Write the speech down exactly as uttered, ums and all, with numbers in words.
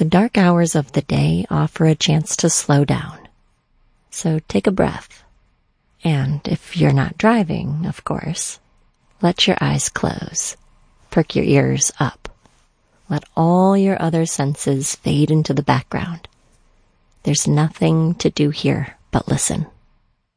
The dark hours of the day offer a chance to slow down. So take a breath. And if you're not driving, of course, let your eyes close. Perk your ears up. Let all your other senses fade into the background. There's nothing to do here but listen.